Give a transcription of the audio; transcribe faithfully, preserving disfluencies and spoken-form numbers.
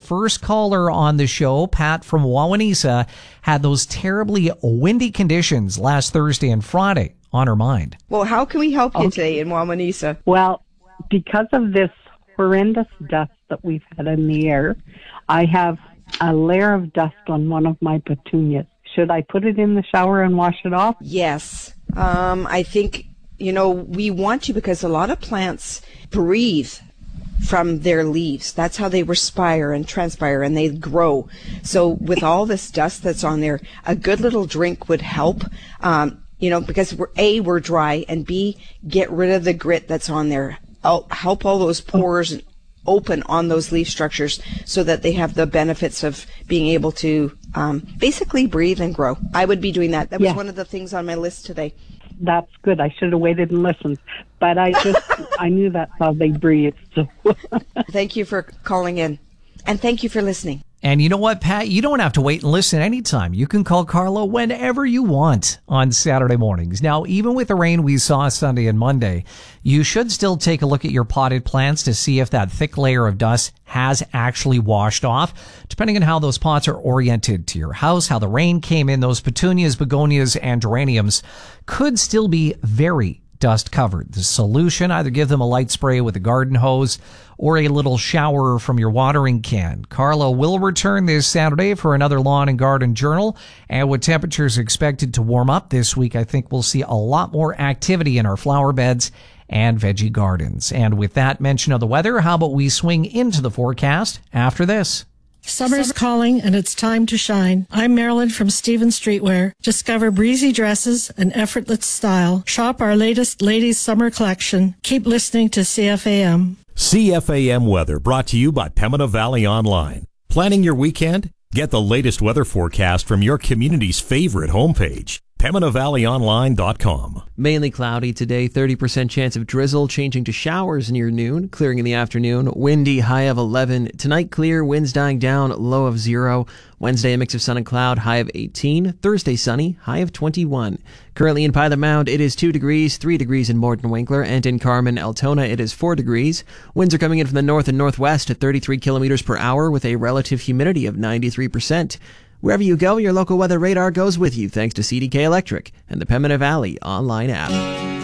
first caller on the show, Pat from Wawanesa, had those terribly windy conditions last Thursday and Friday on her mind. Well, how can we help you Okay. today in Wawanesa? Well, because of this horrendous dust that we've had in the air, I have a layer of dust on one of my petunias. Should I put it in the shower and wash it off? Yes. Um, I think, you know, we want to because a lot of plants breathe from their leaves. That's how they respire and transpire and they grow. So with all this dust that's on there, a good little drink would help. Um, you know, because we're A, we're dry, and B, get rid of the grit that's on there. I'll help all those pores open on those leaf structures so that they have the benefits of being able to um, basically breathe and grow. I would be doing that. That was Yeah. one of the things on my list today. That's good. I should have waited and listened. But I just, I knew that's how they breathe. So Thank you for calling in. And thank you for listening. And you know what, Pat? You don't have to wait and listen anytime. You can call Carla whenever you want on Saturday mornings. Now, even with the rain we saw Sunday and Monday, you should still take a look at your potted plants to see if that thick layer of dust has actually washed off. Depending on how those pots are oriented to your house, how the rain came in, those petunias, begonias, and geraniums could still be very dust covered. The solution, either give them a light spray with a garden hose or a little shower from your watering can. Carla will return this Saturday for another Lawn and Garden Journal. And with temperatures expected to warm up this week, I think we'll see a lot more activity in our flower beds and veggie gardens. And with that mention of the weather, how about we swing into the forecast after this? Summer's calling and it's time to shine. I'm Marilyn from Steven Streetwear. Discover breezy dresses and effortless style. Shop our latest ladies' summer collection. Keep listening to C F A M. C F A M weather brought to you by Pembina Valley Online. Planning your weekend? Get the latest weather forecast from your community's favorite homepage, Pembina Valley Online dot com. Mainly cloudy today, thirty percent chance of drizzle, changing to showers near noon, clearing in the afternoon, windy, high of eleven. Tonight clear, winds dying down, low of zero. Wednesday, a mix of sun and cloud, high of eighteen. Thursday, sunny, high of twenty-one. Currently in Pilot Mound, it is two degrees, three degrees in Morton Winkler, and in Carmen, Altona, it is four degrees. Winds are coming in from the north and northwest at thirty-three kilometers per hour with a relative humidity of ninety-three percent. Wherever you go, your local weather radar goes with you thanks to C D K Electric and the Pembina Valley online app.